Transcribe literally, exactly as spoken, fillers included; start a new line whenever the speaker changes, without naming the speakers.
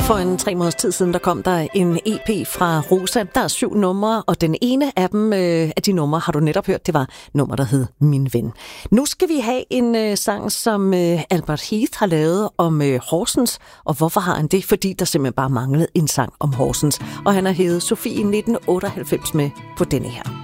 For en tre måneders tid siden, der kom der en E P fra Rosa. Der er syv numre, og den ene af dem, øh, af de numre, har du netop hørt, det var nummer, der hed Min Ven. Nu skal vi have en øh, sang, som øh, Albert Heath har lavet om øh, Horsens. Og hvorfor har han det? Fordi der simpelthen bare manglede en sang om Horsens. Og han har hævet Sofie nitten otteoghalvfems med på denne her.